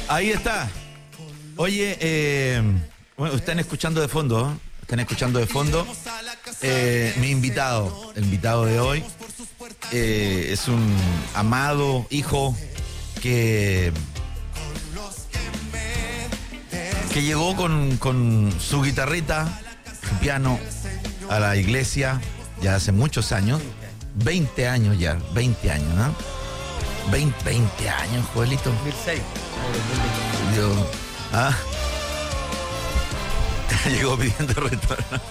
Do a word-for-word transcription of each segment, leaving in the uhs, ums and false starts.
Ahí está. Oye, eh, bueno, están escuchando de fondo, ¿eh? Están escuchando de fondo. Eh, mi invitado, el invitado de hoy, eh, es un amado hijo que, que llegó con, con su guitarrita, su piano, a la iglesia ya hace muchos años. veinte años ya, veinte años, ¿no? veinte, veinte años, Joelito. dos mil seis. Dios, ¿ah? Llegó pidiendo retorno.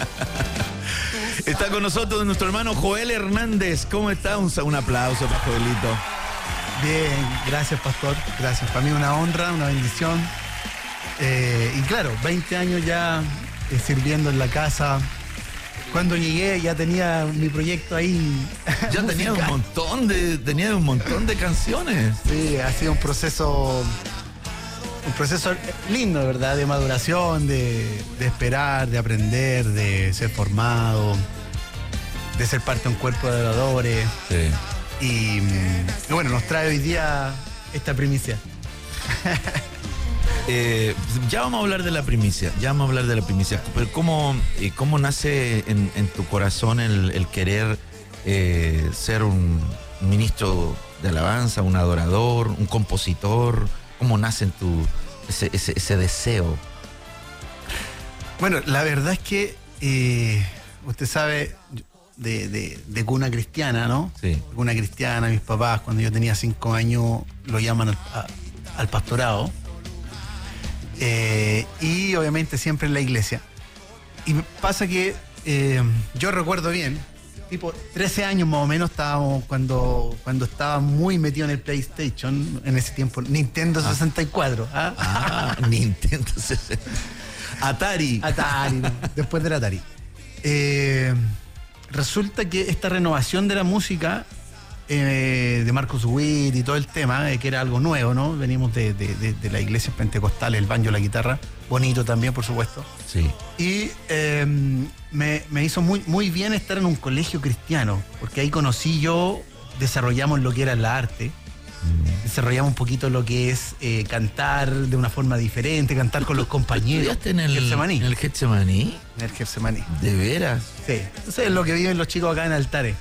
Está con nosotros nuestro hermano Joel Hernández. ¿Cómo está? Un, un aplauso para Joelito. Bien, gracias, pastor. Gracias. Para mí una honra, una bendición. Eh, y claro, veinte años ya eh, sirviendo en la casa. Cuando llegué ya tenía mi proyecto ahí. Ya tenía un montón de, tenía un montón de canciones. Sí, ha sido un proceso, un proceso lindo, ¿verdad? De maduración, de, de esperar, de aprender, de ser formado, de ser parte de un cuerpo de adoradores. Sí. Y, y bueno, nos trae hoy día esta primicia. Eh, ya vamos a hablar de la primicia, ya vamos a hablar de la primicia. Pero ¿cómo, eh, cómo nace en, en tu corazón el, el querer eh, ser un ministro de alabanza, un adorador, un compositor? ¿Cómo nace en tu ese, ese, ese deseo? Bueno, la verdad es que eh, usted sabe de, de, de cuna cristiana, ¿no? Sí. De cuna cristiana, mis papás cuando yo tenía cinco años lo llaman al, a, al pastorado. Eh, y obviamente siempre en la iglesia. Y pasa que eh, yo recuerdo bien, tipo trece años más o menos estábamos cuando, cuando estaba muy metido en el PlayStation, en ese tiempo, Nintendo ah. sesenta y cuatro. ¿ah? Ah, Nintendo sesenta y cuatro. Atari. Atari, ¿no? Después del Atari. Eh, resulta que esta renovación de la música Eh, de Marcus Witt y todo el tema, eh, que era algo nuevo, ¿no? Venimos de, de, de, de la iglesia pentecostal, el banjo, la guitarra, bonito también, por supuesto. Sí. Y eh, me, me hizo muy, muy bien estar en un colegio cristiano, porque ahí conocí yo, desarrollamos lo que era la arte, mm. desarrollamos un poquito lo que es eh, cantar de una forma diferente, cantar con los compañeros. ¿Estudiaste en el Getsemaní? ¿En el Getsemaní? En el Getsemaní. ¿De veras? Sí. Entonces es lo que viven los chicos acá en Altares.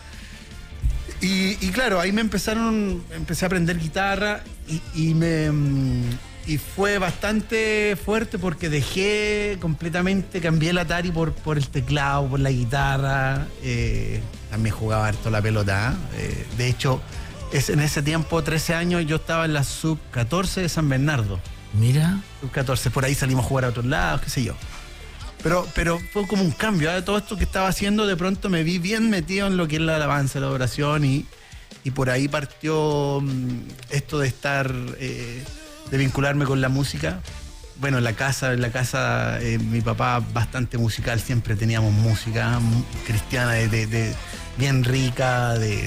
Y, y claro, ahí me empezaron, empecé a aprender guitarra y, y me y fue bastante fuerte porque dejé completamente, cambié el Atari por, por el teclado, por la guitarra, eh, también jugaba harto la pelota, eh, de hecho, es, en ese tiempo, trece años, yo estaba en la sub catorce de San Bernardo. Mira. sub catorce, por ahí salimos a jugar a otros lados, qué sé yo. Pero, pero fue como un cambio, ¿eh? Todo esto que estaba haciendo, de pronto me vi bien metido en lo que es la alabanza, la adoración, y, y por ahí partió um, esto de estar, eh, de vincularme con la música. Bueno, en la casa, en la casa eh, mi papá bastante musical, siempre teníamos música cristiana de, de, de, bien rica, de,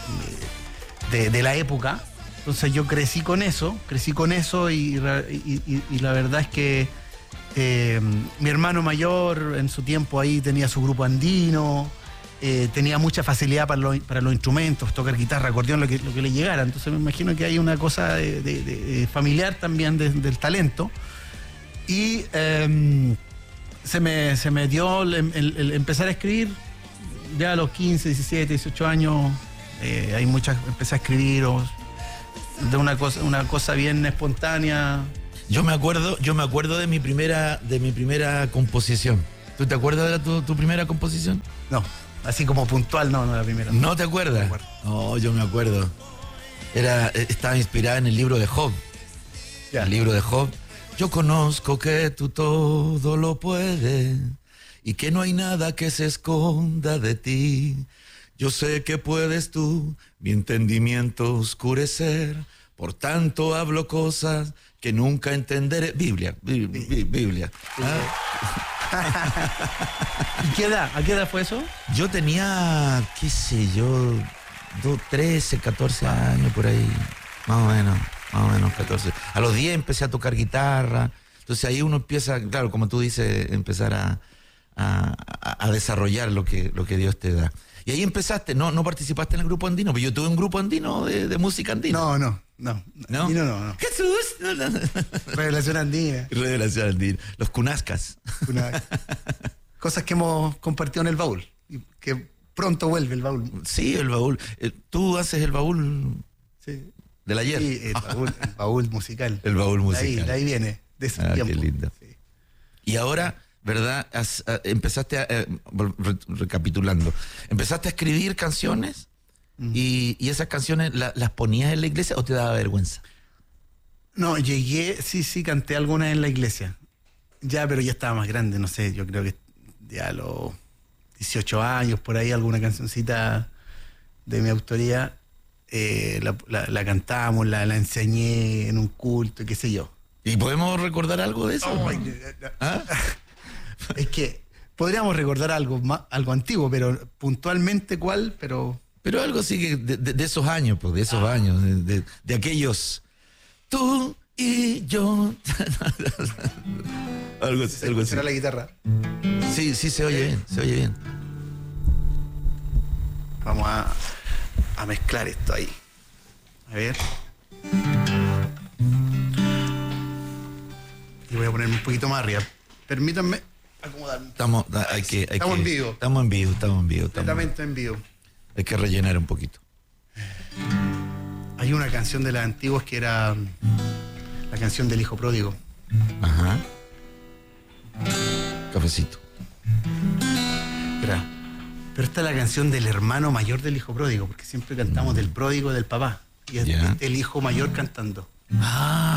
de, de la época. Entonces yo crecí con eso, crecí con eso y, y, y, y la verdad es que Eh, mi hermano mayor en su tiempo ahí tenía su grupo andino, eh, tenía mucha facilidad para, lo, para los instrumentos, tocar guitarra, acordeón, lo que, lo que le llegara. Entonces me imagino que hay una cosa de, de, de familiar también de, del talento. Y eh, se, me, se me dio el, el, el empezar a escribir ya a los quince, diecisiete, dieciocho años. Eh, hay muchas, empecé a escribir o, de una cosa, una cosa bien espontánea. Yo me acuerdo, yo me acuerdo de mi primera, de mi primera composición. ¿Tú te acuerdas de la, tu, tu primera composición? No, así como puntual, no, no la primera. ¿No te acuerdas? No, oh, yo me acuerdo. Era, estaba inspirada en el libro de Job. Ya. El libro de Job. Yo conozco que tú todo lo puedes y que no hay nada que se esconda de ti. Yo sé que puedes tú mi entendimiento oscurecer. Por tanto hablo cosas que nunca entenderé. Biblia, bi, bi, Biblia. ¿Ah? ¿Y qué edad? ¿A qué edad fue eso? Yo tenía, qué sé yo, trece, catorce años por ahí, más o menos, más o menos catorce. A los diez empecé a tocar guitarra, entonces ahí uno empieza, claro, como tú dices, empezar a, a, a, a desarrollar lo que, lo que Dios te da. Y ahí empezaste, no, no participaste en el grupo andino, pero yo tuve un grupo andino de, de música andina. No, no, no. ¿No? Andino no, no. Jesús. No, no. Revelación andina. Revelación andina. Los cunascas. Una, cosas que hemos compartido en el baúl. Y que pronto vuelve el baúl. Sí, el baúl. Tú haces el baúl sí. del ayer. Sí, el baúl, el baúl musical. El baúl musical. De ahí, de ahí viene, de ese ah, tiempo. Qué lindo. Sí. Y ahora, ¿verdad? Has, a, empezaste a, eh, re, recapitulando, empezaste a escribir canciones mm. y, y esas canciones la, las ponías en la iglesia o te daba vergüenza. No, llegué, sí, sí, canté algunas en la iglesia. Ya, pero ya estaba más grande, no sé, yo creo que ya a los dieciocho años, por ahí, alguna cancioncita de mi autoría, eh, la, la, la cantamos, la, la enseñé en un culto, qué sé yo. ¿Y podemos recordar algo de eso? Oh, ¿Ah? Es que podríamos recordar algo más, algo antiguo, pero puntualmente cuál, pero... Pero algo así que de, de, de esos años, pues, de esos ah. años, de, de, de aquellos... Tú y yo... algo así. Algo así. ¿Será la guitarra? Sí, sí, se oye ¿Eh? bien, se oye bien. Vamos a, a mezclar esto ahí. A ver... Y voy a ponerme un poquito más arriba. Permítanme acomodarme. Estamos, hay que, hay estamos que, en vivo. Estamos en vivo, estamos en vivo. Completamente en vivo. Hay que rellenar un poquito. Hay una canción de las antiguas que era la canción del hijo pródigo. Ajá. Cafecito. Espera. Pero esta es la canción del hermano mayor del hijo pródigo, porque siempre cantamos mm. del pródigo del papá. Y es yeah. el hijo mayor cantando. Ah.